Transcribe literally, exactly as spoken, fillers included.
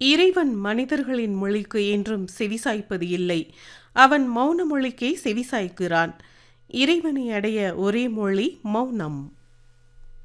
இறைவன் மனிதர்களின் மொழிக்கு என்றும் செவிசாய்ப்பது இல்லை. அவன் மௌன மொழிக்கே செவிசாய்க்கிறான். இறைவனை அடைய ஒரே மொழி மௌனம்.